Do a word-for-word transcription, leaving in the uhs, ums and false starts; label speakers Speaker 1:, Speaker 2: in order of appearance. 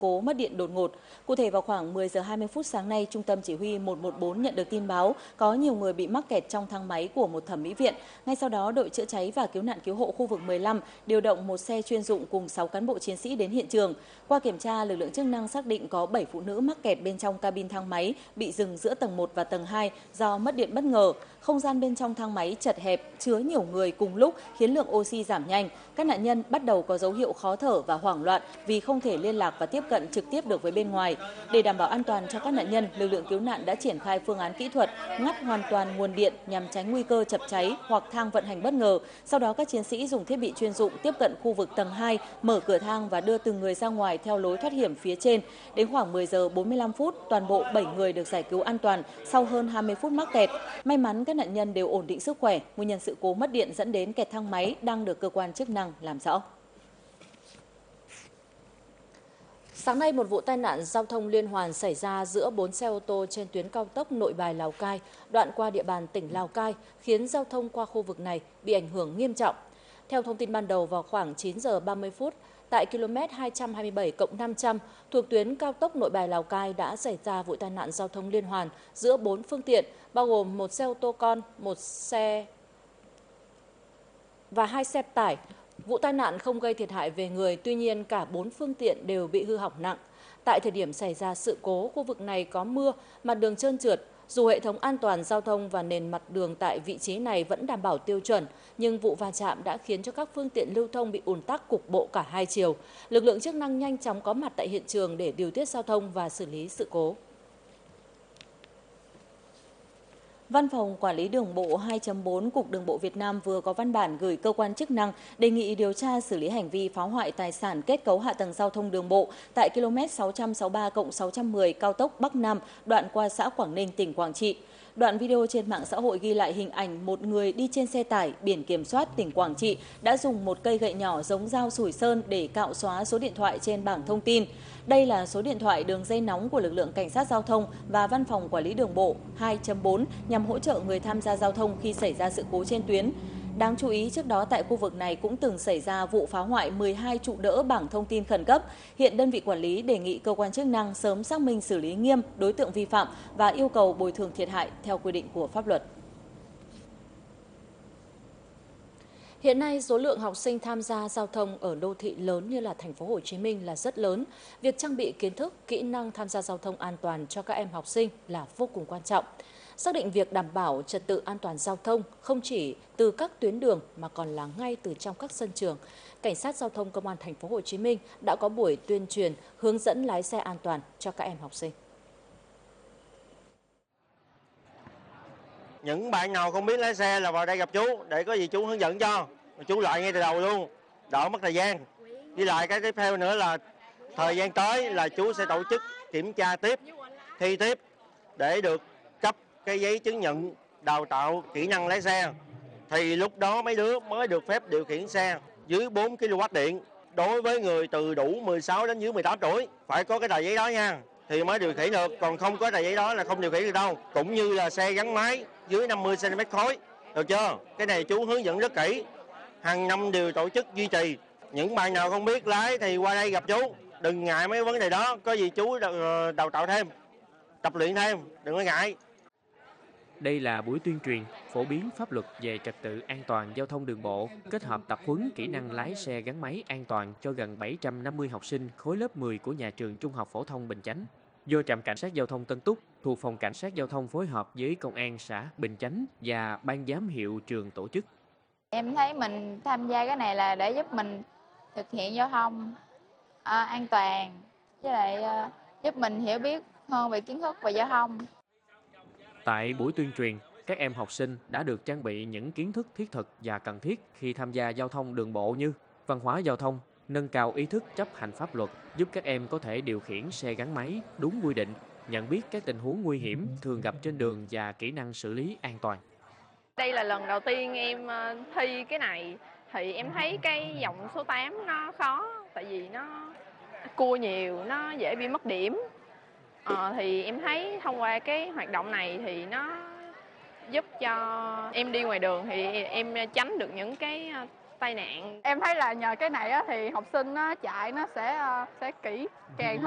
Speaker 1: cố mất điện đột ngột. Cụ thể vào khoảng mười giờ hai mươi phút sáng nay, Trung tâm Chỉ huy một một bốn nhận được tin báo có nhiều người bị mắc kẹt trong thang máy của một thẩm mỹ viện. Ngay sau đó, đội chữa cháy và cứu nạn cứu hộ khu vực mười lăm điều động một xe chuyên dụng cùng sáu cán bộ chiến sĩ đến hiện trường. Qua kiểm tra, lực lượng chức năng xác định có bảy phụ nữ mắc kẹt bên trong cabin thang máy bị dừng giữa tầng một và tầng hai do mất điện bất ngờ. Không gian bên trong thang máy chật hẹp, chứa nhiều người cùng lúc khiến lượng oxy giảm nhanh. Các nạn nhân bắt đầu có dấu hiệu khó thở và hoảng loạn vì không thể liên lạc và tiếp cận trực tiếp được với bên ngoài. Để đảm bảo an toàn cho các nạn nhân, lực lượng cứu nạn đã triển khai phương án kỹ thuật ngắt hoàn toàn nguồn điện nhằm tránh nguy cơ chập cháy hoặc thang vận hành bất ngờ. Sau đó các chiến sĩ dùng thiết bị chuyên dụng tiếp cận khu vực tầng hai, mở cửa thang và đưa từng người ra ngoài theo lối thoát hiểm phía trên. Đến khoảng mười giờ bốn mươi lăm phút, toàn bộ bảy người được giải cứu an toàn sau hơn hai mươi phút mắc kẹt. May mắn các nạn nhân đều ổn định sức khỏe. Nguyên nhân sự cố mất điện dẫn đến kẹt thang máy đang được cơ quan chức năng làm rõ. Sáng nay, một vụ tai nạn giao thông liên hoàn xảy ra giữa bốn xe ô tô trên tuyến cao tốc Nội Bài - Lào Cai, đoạn qua địa bàn tỉnh Lào Cai, khiến giao thông qua khu vực này bị ảnh hưởng nghiêm trọng. Theo thông tin ban đầu, vào khoảng chín giờ ba mươi phút, tại km hai trăm hai mươi bảy cộng năm trăm thuộc tuyến cao tốc Nội Bài - Lào Cai đã xảy ra vụ tai nạn giao thông liên hoàn giữa bốn phương tiện, bao gồm một xe ô tô con, một xe và hai xe tải. Vụ tai nạn không gây thiệt hại về người, tuy nhiên cả bốn phương tiện đều bị hư hỏng nặng. Tại thời điểm xảy ra sự cố, khu vực này có mưa, mặt đường trơn trượt. Dù hệ thống an toàn giao thông và nền mặt đường tại vị trí này vẫn đảm bảo tiêu chuẩn, nhưng vụ va chạm đã khiến cho các phương tiện lưu thông bị ùn tắc cục bộ cả hai chiều. Lực lượng chức năng nhanh chóng có mặt tại hiện trường để điều tiết giao thông và xử lý sự cố. Văn phòng Quản lý Đường bộ hai chấm bốn Cục Đường bộ Việt Nam vừa có văn bản gửi cơ quan chức năng đề nghị điều tra xử lý hành vi phá hoại tài sản kết cấu hạ tầng giao thông đường bộ tại km sáu trăm sáu mươi ba cộng sáu trăm mười cao tốc Bắc Nam, đoạn qua xã Quảng Ninh, tỉnh Quảng Trị. Đoạn video trên mạng xã hội ghi lại hình ảnh một người đi trên xe tải biển kiểm soát tỉnh Quảng Trị đã dùng một cây gậy nhỏ giống dao sủi sơn để cạo xóa số điện thoại trên bảng thông tin. Đây là số điện thoại đường dây nóng của lực lượng cảnh sát giao thông và Văn phòng Quản lý Đường bộ hai chấm bốn nhằm hỗ trợ người tham gia giao thông khi xảy ra sự cố trên tuyến. Đáng chú ý, trước đó tại khu vực này cũng từng xảy ra vụ phá hoại mười hai trụ đỡ bảng thông tin khẩn cấp. Hiện đơn vị quản lý đề nghị cơ quan chức năng sớm xác minh xử lý nghiêm đối tượng vi phạm và yêu cầu bồi thường thiệt hại theo quy định của pháp luật. Hiện nay, số lượng học sinh tham gia giao thông ở đô thị lớn như là thành phố Hồ Chí Minh là rất lớn. Việc trang bị kiến thức, kỹ năng tham gia giao thông an toàn cho các em học sinh là vô cùng quan trọng. Xác định việc đảm bảo trật tự an toàn giao thông không chỉ từ các tuyến đường mà còn là ngay từ trong các sân trường. Cảnh sát giao thông Công an thành phố Hồ Chí Minh đã có buổi tuyên truyền hướng dẫn lái xe an toàn cho các em học sinh.
Speaker 2: Những bạn nào không biết lái xe là vào đây gặp chú để có gì chú hướng dẫn cho. Chú lại ngay từ đầu luôn, đỡ mất thời gian. Với lại cái tiếp theo nữa là thời gian tới là chú sẽ tổ chức kiểm tra tiếp, thi tiếp để được cấp cái giấy chứng nhận đào tạo kỹ năng lái xe. Thì lúc đó mấy đứa mới được phép điều khiển xe dưới bốn ki lô oát điện. Đối với người từ đủ mười sáu đến dưới mười tám tuổi phải có cái tờ giấy đó nha thì mới điều khiển được, còn không có tờ giấy đó là không điều khiển được đâu. Cũng như là xe gắn máy dưới năm mươi xăng ti mét khối, được chưa? Cái này chú hướng dẫn rất kỹ, hàng năm đều tổ chức duy trì. Những bạn nào không biết lái thì qua đây gặp chú, đừng ngại mấy vấn đề đó, có gì chú đào tạo thêm, tập luyện thêm, đừng có ngại.
Speaker 3: Đây là buổi tuyên truyền, phổ biến pháp luật về trật tự an toàn giao thông đường bộ, kết hợp tập huấn kỹ năng lái xe gắn máy an toàn cho gần bảy trăm năm mươi học sinh khối lớp mười của nhà trường Trung học phổ thông Bình Chánh. Do trạm cảnh sát giao thông Tân Túc thuộc phòng cảnh sát giao thông phối hợp với công an xã Bình Chánh và ban giám hiệu trường tổ chức.
Speaker 4: Em thấy mình tham gia cái này là để giúp mình thực hiện giao thông à, an toàn, với lại à, giúp mình hiểu biết hơn về kiến thức về giao thông.
Speaker 3: Tại buổi tuyên truyền, các em học sinh đã được trang bị những kiến thức thiết thực và cần thiết khi tham gia giao thông đường bộ như văn hóa giao thông, nâng cao ý thức chấp hành pháp luật, giúp các em có thể điều khiển xe gắn máy đúng quy định, nhận biết các tình huống nguy hiểm thường gặp trên đường và kỹ năng xử lý an toàn.
Speaker 5: Đây là lần đầu tiên em thi cái này thì em thấy cái dòng số tám nó khó, tại vì nó cua nhiều, nó dễ bị mất điểm. Ờ, thì em thấy thông qua cái hoạt động này thì nó giúp cho em đi ngoài đường thì em tránh được những cái tai nạn.
Speaker 6: Em thấy là nhờ cái này á, thì học sinh nó chạy nó sẽ sẽ kỹ càng hơn.